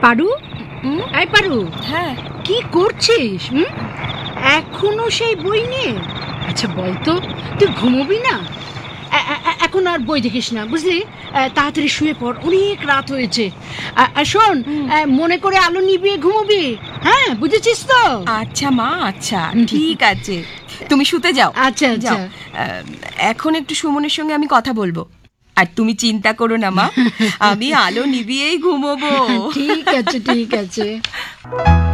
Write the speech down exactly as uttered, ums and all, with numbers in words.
পারু, হুম? এই পারু, হ্যাঁ, কি করছিস? হুম? এখনো সেই বই নিয়ে? আচ্ছা বলতো, তুই ঘুমোবি না? এ- এ- এ- এখন আর বই দেখিস না, বুঝলি? এ, তাড়াতাড়ি শুয়ে পড়, অনেক রাত হয়েছে। আ- আ, শোন, হুম। এ, মনে করে আলো নিভিয়ে ঘুমোবি। হ্যাঁ, বুঝেছিস তো? আচ্ছা মা, আচ্ছা ঠিক আছে, তুমি শুতে যাও। আচ্ছা যাও। আচ্ছা। আহ, এখন একটু সুমনের সঙ্গে আমি কথা বলবো। আর তুমি চিন্তা করো না মা, আমি আলো নিভিয়েই ঘুমোবো। ঠিক আছে ঠিক আছে।